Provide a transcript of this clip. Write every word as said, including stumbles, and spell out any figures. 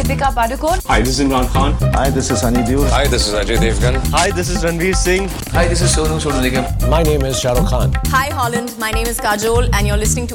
Deepika Padukone. Hi, this is Imran Khan. Hi, this is Sunny Deol. Hi, this is Ajay Devgan. Hi, this is Ranveer Singh. Hi, this is Sonu Sodu Nigam. My name is Shah Rukh Khan. Hi Holland, my name is Kajol and you're listening to